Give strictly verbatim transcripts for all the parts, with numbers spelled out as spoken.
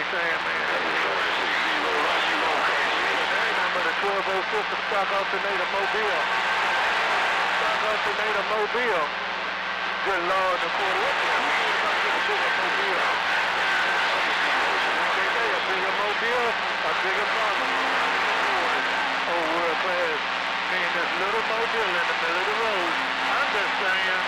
saying, man. But the twelve oh system stock alternator Mobile. Stock alternator Mobile. Good Lord, the quarter. What the Mobile? They say a bigger Mobile, a bigger problem. Oh, world class. Mean this little Mobile in the middle of the road. I'm just saying.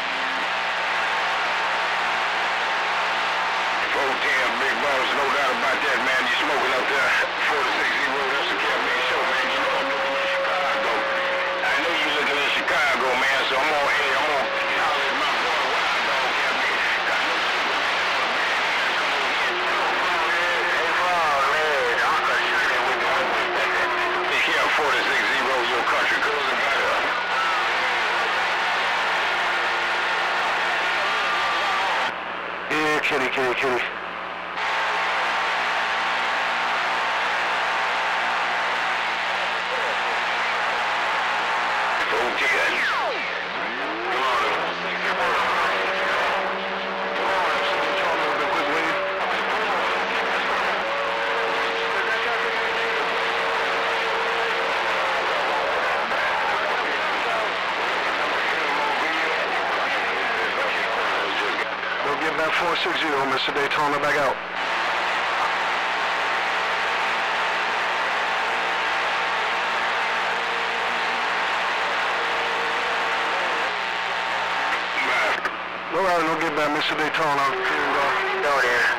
four ten, big balls, no doubt about that, man. You smoking up there. forty-six zero, that's the Captain Show, man. You know I'm looking at Chicago. I know you looking at Chicago, man, so I'm on, hey, I'm on. Holler at my boy, Wild Dog, Captain. Got no super, man. Hey, Bob, man, I'm gonna shoot it with you. Take care of forty-six zero, your country cousin got up. Yeah, kitty, kitty, kitty. four six zero, Mister Daytona, back out. Back. All right, no get back, Mister Daytona. No, there.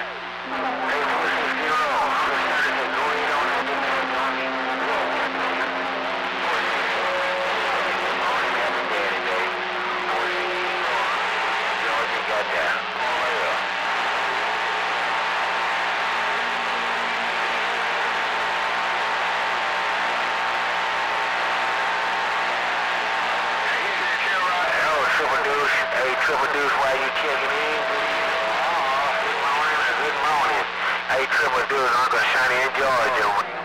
Triple Deuce, why you checking in? Oh, good morning, good morning. Hey, Triple Deuce, Uncle Sonny in Georgia.